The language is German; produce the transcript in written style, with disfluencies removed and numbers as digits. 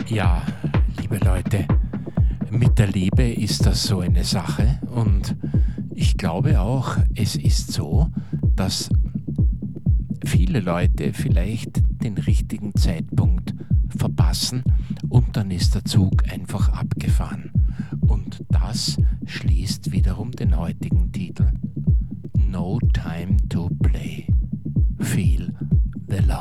Ja, liebe Leute, mit der Liebe ist das so eine Sache und ich glaube auch, es ist so, dass viele Leute vielleicht den richtigen Zeitpunkt verpassen und dann ist der Zug einfach abgefahren. Und das schließt wiederum den heutigen Titel